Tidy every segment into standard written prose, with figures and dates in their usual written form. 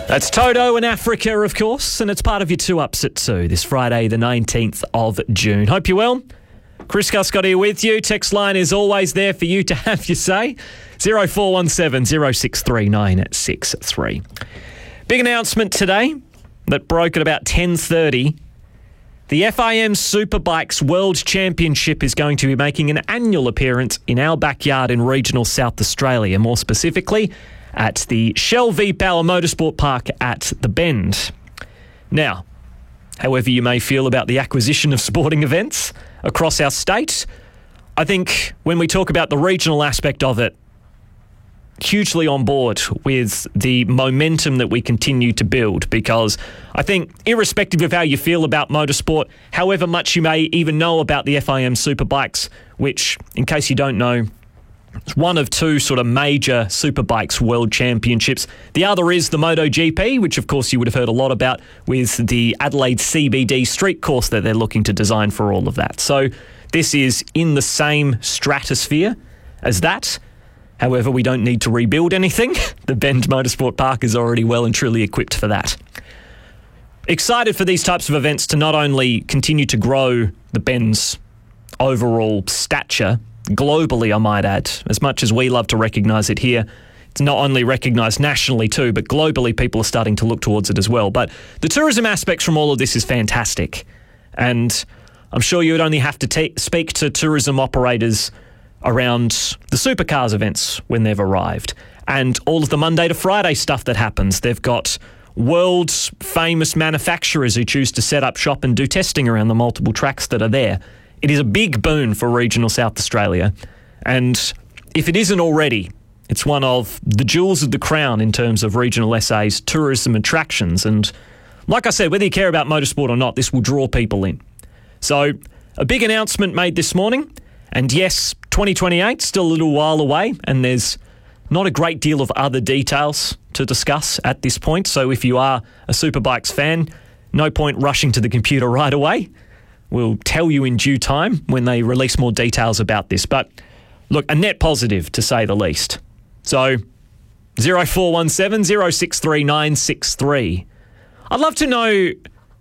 That's Toto in Africa, of course, and it's part of your 2 Ups at 2 this Friday, the 19th of June. Hope you're well. Chris Cuscott here with you. Text line is always there for you to have your say. 0417 063 963. Big announcement today that broke at about 10:30. The FIM Superbikes World Championship is going to be making an annual appearance in our backyard in regional South Australia, more specifically at the Shell V-Power Motorsport Park at The Bend. Now, however you may feel about the acquisition of sporting events across our state, I think when we talk about the regional aspect of it, hugely on board with the momentum that we continue to build, because I think irrespective of how you feel about motorsport, however much you may even know about the FIM Superbikes, which, in case you don't know, it's one of 2 sort of major Superbikes World Championships. The other is the MotoGP, which of course you would have heard a lot about with the Adelaide CBD street course that they're looking to design for all of that. So this is in the same stratosphere as that. However, we don't need to rebuild anything. The Bend Motorsport Park is already well and truly equipped for that. Excited for these types of events to not only continue to grow the Bend's overall stature, globally, I might add. As much as we love to recognise it here, it's not only recognised nationally too, but globally people are starting to look towards it as well. But the tourism aspects from all of this is fantastic. And I'm sure you would only have to speak to tourism operators around the supercars events when they've arrived. And all of the Monday to Friday stuff that happens. They've got world famous manufacturers who choose to set up shop and do testing around the multiple tracks that are there. It is a big boon for regional South Australia. And if it isn't already, it's one of the jewels of the crown in terms of regional SA's tourism attractions. And like I said, whether you care about motorsport or not, this will draw people in. So a big announcement made this morning. And yes, 2028, still a little while away. And there's not a great deal of other details to discuss at this point. So if you are a Superbikes fan, no point rushing to the computer right away. We'll tell you in due time when they release more details about this. But look, a net positive to say the least. So 0417 063 963. I'd love to know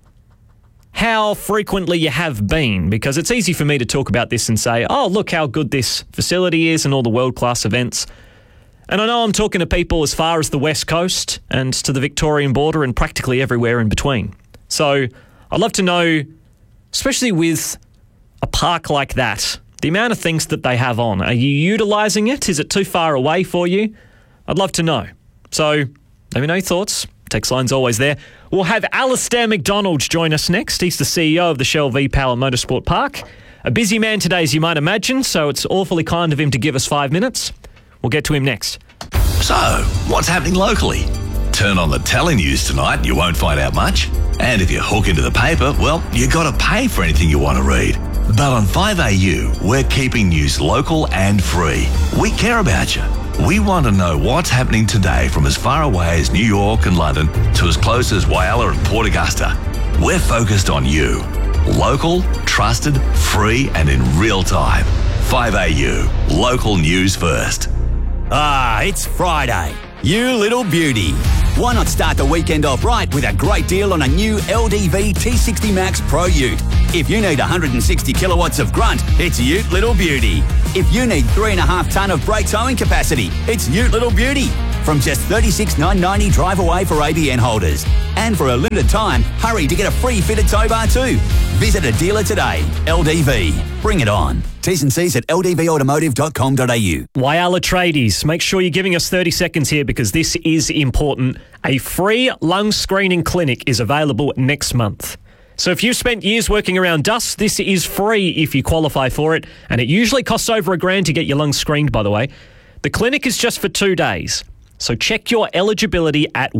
how frequently you have been, because it's easy for me to talk about this and say, oh, look how good this facility is and all the world-class events. And I know I'm talking to people as far as the West Coast and to the Victorian border and practically everywhere in between. So I'd love to know, especially with a park like that, the amount of things that they have on. Are you utilising it? Is it too far away for you? I'd love to know. So let me know your thoughts. Text line's always there. We'll have Alistair McDonald join us next. He's the CEO of the Shell V-Power Motorsport Park. A busy man today, as you might imagine, so it's awfully kind of him to give us 5 minutes. We'll get to him next. So, what's happening locally? Turn on the telenews tonight and you won't find out much. And if you hook into the paper, well, you got to pay for anything you want to read. But on 5AU, we're keeping news local and free. We care about you. We want to know what's happening today from as far away as New York and London to as close as Whyalla and Port Augusta. We're focused on you. Local, trusted, free and in real time. 5AU, local news first. Ah, it's Friday. You little beauty. Why not start the weekend off right with a great deal on a new LDV T60 Max Pro Ute? If you need 160 kilowatts of grunt, it's Ute Little Beauty. If you need 3.5 tonne of brake towing capacity, it's Ute Little Beauty. From just $36,990 drive away for ABN holders. And for a limited time, hurry to get a free fitted tow bar too. Visit a dealer today. LDV. Bring it on. T's and C's at ldvautomotive.com.au. Whyalla Tradies, make sure you're giving us 30 seconds here because this is important. A free lung screening clinic is available next month. So if you've spent years working around dust, this is free if you qualify for it. And it usually costs over $1,000 to get your lungs screened, by the way. The clinic is just for 2 days. So check your eligibility at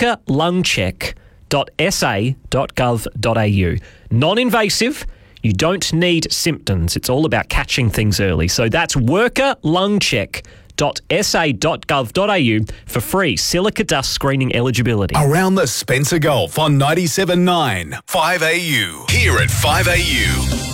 workerlungcheck.sa.gov.au. Non-invasive. You don't need symptoms. It's all about catching things early. So that's workerlungcheck.sa.gov.au for free silica dust screening eligibility. Around the Spencer Gulf on 97.9 5AU. Here at 5AU.